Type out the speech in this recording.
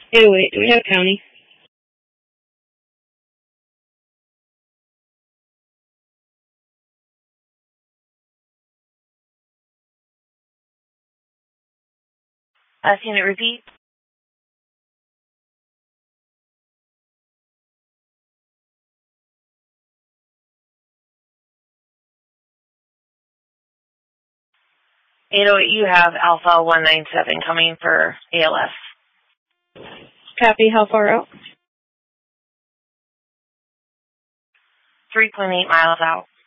808, do we have county? Unit repeat. You have Alpha 197 coming for ALS. Copy, how far out? 3.8 miles out.